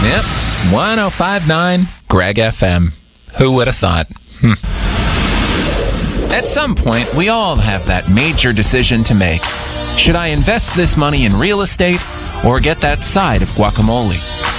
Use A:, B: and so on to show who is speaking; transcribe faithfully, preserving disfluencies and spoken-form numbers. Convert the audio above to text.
A: Yep, one oh five point nine Greg F M. Who would have thought? Hm. At some point, we all have that major decision to make. Should I invest this money in real estate or get that side of guacamole?